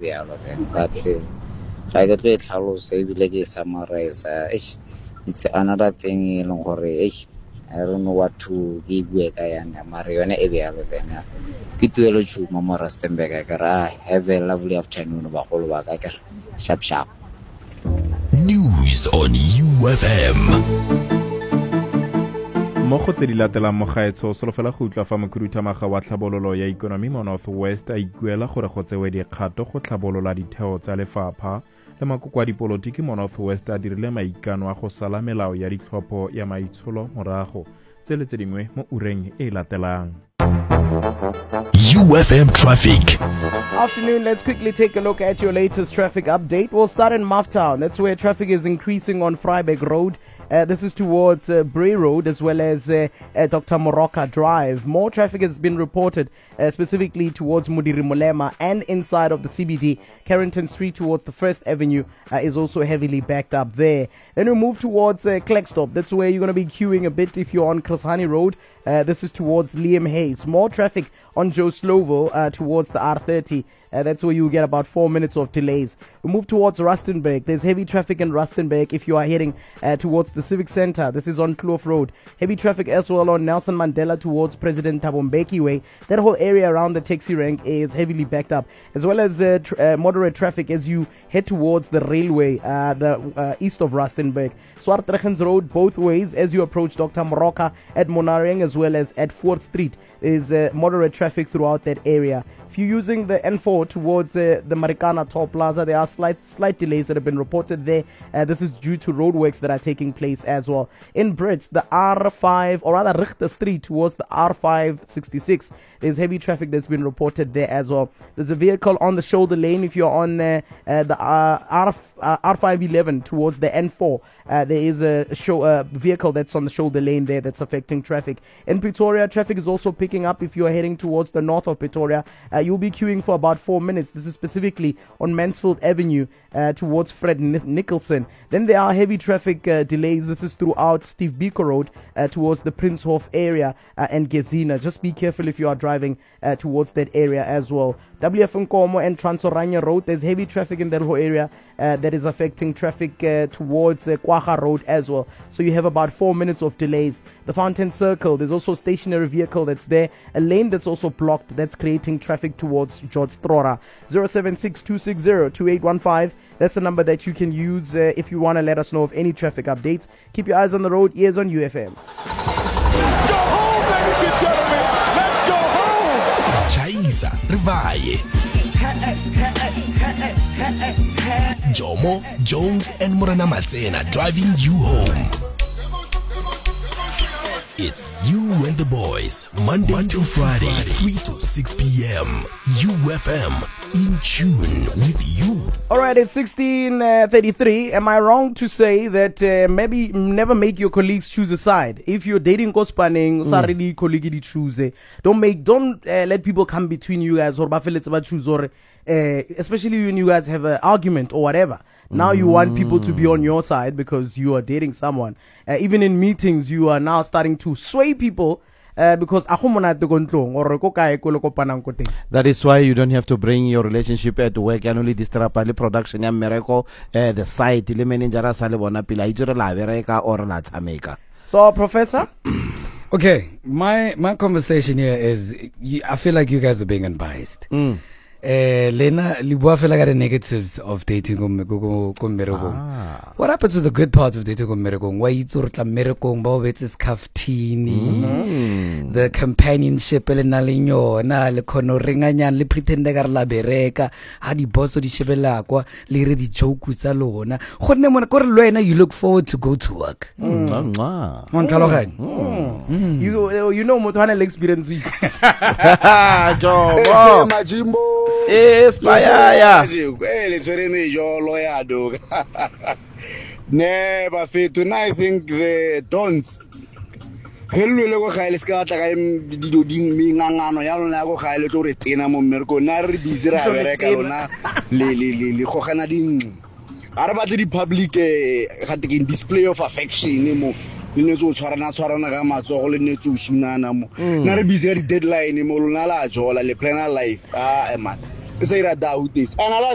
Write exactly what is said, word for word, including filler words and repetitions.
bjalo then, but uh, like I told Carlos, I will like summarize. Uh, it's another thing, you know, I don't know what to give you. I am Mariana Evialo then. Kituelo chu Mama Rastenberg. Have a lovely afternoon. Sharp sharp. News on U F M. Mo go tse di latelang mo gaetso solofela go utla fa mokhurutamaga wa tlhabololo ya ikonomi mo Northwest a ikuela gore go tsewe dikgato go tlhabolola ditheo tsa lefapha le makoko a dipolotiki mo Northwest a dirile maikano a go sala melao ya ditlhopho ya maitsholo morago tse le tse dingwe mo ureng e latelang. U F M traffic. Afternoon, let's quickly take a look at your latest traffic update. We'll start in Mufftown. That's where traffic is increasing on Vryburg Road. Uh, this is towards uh, Bray Road as well as uh, uh, Doctor Moroka Drive. More traffic has been reported uh, specifically towards Mudiri Molema and inside of the C B D. Carrington Street towards the First Avenue uh, is also heavily backed up there. Then we move towards uh, Kleckstop. That's where you're going to be queuing a bit if you're on Krasani Road. Uh, this is towards Liam Hayes. More traffic on Joe Slovo uh, towards the R thirty. Uh, that's where you get about four minutes of delays. We move towards Rustenburg. There's heavy traffic in Rustenburg if you are heading uh, towards the Civic Center. This is on Kloof Road. Heavy traffic as well on Nelson Mandela towards President Thabo Mbeki Way. That whole area around the taxi rank is heavily backed up, as well as uh, tr- uh, moderate traffic as you head towards the railway, uh, the uh, east of Rustenburg. Swartregens Road both ways as you approach Doctor Moroka at Monareng as well as at fourth Street is uh, moderate traffic throughout that area. If you're using the N four towards uh, the Marikana Toll Plaza, there are slight slight delays that have been reported there. Uh, this is due to roadworks that are taking place as well. In Brits, the R five, or rather Richter Street towards the R five sixty-six, there's heavy traffic that's been reported there as well. There's a vehicle on the shoulder lane if you're on uh, uh, the uh, R, uh, R five eleven towards the N four. Uh, there is a show, uh, vehicle that's on the shoulder lane there that's affecting traffic. In Pretoria, traffic is also picking up if you are heading towards the north of Pretoria. Uh, you'll be queuing for about four minutes. This is specifically on Mansfield Avenue uh, towards Fred Nicholson. Then there are heavy traffic uh, delays. This is throughout Steve Biko Road uh, towards the Princehof area uh, and Gezina. Just be careful if you are driving uh, towards that area as well. W F Nkomo and Transorania Road, there's heavy traffic in that whole area uh, that is affecting traffic uh, towards uh, Kwaha Road as well. So you have about four minutes of delays. The Fountain Circle, there's also a stationary vehicle that's there, a lane that's also blocked that's creating traffic towards George Strora. zero seven six two six zero two eight one five. That's the number that you can use uh, if you want to let us know of any traffic updates. Keep your eyes on the road, ears on U F M. Let's go home, ladies and gentlemen. Let's go home. Chaisa, Rivaye. Jomo, Jones, and Morana Matsena driving you home. It's You and the Boys, Monday, Monday to Friday, Friday, three to six p.m. U F M, in tune with you. All right, it's sixteen thirty-three. Am I wrong to say that uh, maybe never make your colleagues choose a side? If you're dating Kospaning, mm. Sarili colleague choose. Don't make, don't uh, let people come between you guys or choose or. Uh, especially when you guys have an argument or whatever. Now mm. you want people to be on your side because you are dating someone. Uh, even in meetings, you are now starting to sway people uh, because that is why you don't have to bring your relationship at work and only disturb the production ya miracle uh, the site le manager sa le bona pila itse re la bereka or la tshameka. So, Professor? Okay, my my conversation here is you, I feel like you guys are being unbiased. Mm. Uh, Lena, li bua fela ka the negatives of dating ko ko ko mmerekong. What happens to the good parts of dating ko mmerekong? Why itse re tla mmerekong ba o betse skaftini, the companionship le na le yona le khono ringanyana le pretend ka re la bereka ha di boss di shebela kwa le re di joke tsa lona gonne mona ko re lwena you look forward to go to work. Mm. Mm. Mon tlhaloganya. Mm. You you know motho ana experience with Jomo Majimbo. Yes, Payaya. Never fit to I think the dons. Hello, go Kyle Scott. I'm doing Mingano, Yalona, go Kyle to retain a Merco, Nari Bizra, Recalona, Lili, Hohanadin. Araba the Republic had taken display of affection. Linezo Charana Charana Gamazol, Nezu Sunana, Narabizari deadline, Molunala, Jola, Le Plena Life. Ah, man. Say that doubt this. And